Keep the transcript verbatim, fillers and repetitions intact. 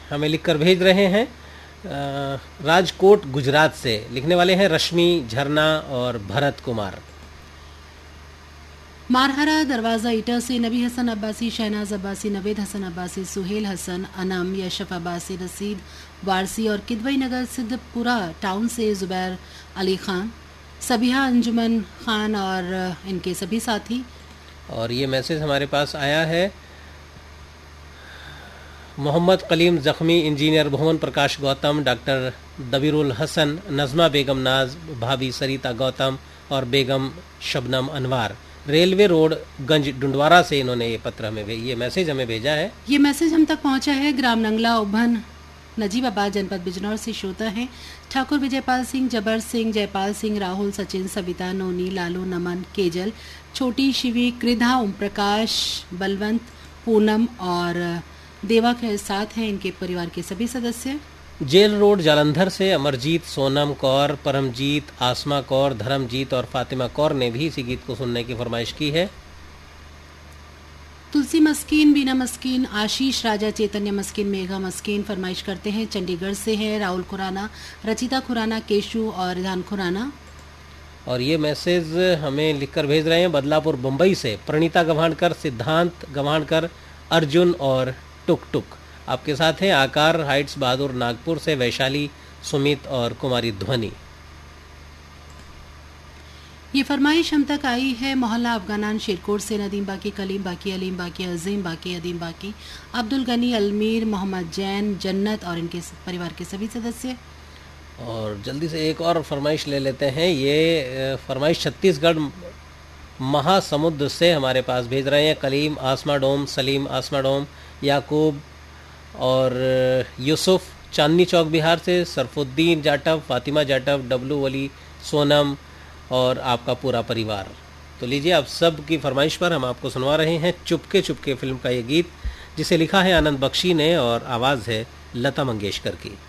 हमें लिखकर भेज रहे हैं राजकोट गुजरात से। लिखने वाले हैं रश्मि, झरना और भरत कुमार। मारहरा दरवाज़ा ईटा से नबी हसन अब्बासी, शहनाज अब्बासी, नवेद हसन अब्बासी, सुहेल हसन, अनम, यशफ अब्बासी, रसीद वारसी और किदवई नगर सिद्धपुरा टाउन से जुबैर अली खान, सबिहा अंजुमन खान और इनके सभी साथी। और ये मैसेज हमारे पास आया है मोहम्मद कलीम ज़ख्मी, इंजीनियर भुवन प्रकाश गौतम, डॉक्टर दबीरुल हसन, नज़मा बेगम नाज, भाभी सरिता गौतम और बेगम शबनम अनवार, रेलवे रोड गंज डुंडवारा से इन्होंने ये पत्र हमें ये मैसेज हमें भेजा है। ये मैसेज हम तक पहुंचा है ग्राम नंगला उभन नजीबाबाद जनपद बिजनौर से। श्रोता है ठाकुर विजयपाल सिंह, जबर सिंह, जयपाल सिंह, राहुल, सचिन, सविता, नोनी, लालू, नमन, केजल, छोटी शिवी, कृधा, ओम प्रकाश, बलवंत, पूनम और देवा के साथ हैं इनके परिवार के सभी सदस्य। जेल रोड जालंधर से अमरजीत, सोनम कौर, परमजीत, आसमा कौर, धर्मजीत और फातिमा कौर ने भी इसी गीत को सुनने की फरमाइश की है। तुलसी मस्कीन, बीना मस्कीन, आशीष राजा, चैतन्य मस्कीन, मेघा मस्कीन फरमाइश करते हैं। चंडीगढ़ से है राहुल खुराना, रचिता खुराना, केशु और रिधान खुराना। और ये मैसेज हमें लिखकर भेज रहे हैं बदलापुर मुंबई से प्रणीता गवाणकर, सिद्धांत गवाणकर, अर्जुन और टुक टुक। आपके साथ हैं आकार हाइट्स बहादुर नागपुर से वैशाली, सुमित और कुमारी ध्वनि। ये फरमाइश हम तक आई है मोहल्ला अफगानान शेरकोट से नदीम बाकी, कलीम बाकी, अलीम बाकी, अजीम बाकी, अदीम बाकी, अब्दुल गनी, अलमीर, मोहम्मद जैन, जन्नत और इनके परिवार के सभी सदस्य। और जल्दी से एक और फरमाइश ले लेते हैं। ये फरमाइश छत्तीसगढ़ महासमुद्र से हमारे पास भेज रहे हैं कलीम, आसमा डोम, सलीम आसमा डोम, याकूब और यूसुफ, चांदनी चौक बिहार से सरफुद्दीन जाटव, फातिमा जाटव, डब्लू वली, सोनम और आपका पूरा परिवार। तो लीजिए आप सब की फरमाइश पर हम आपको सुनवा रहे हैं चुपके चुपके फिल्म का ये गीत, जिसे लिखा है आनंद बख्शी ने और आवाज़ है लता मंगेशकर की।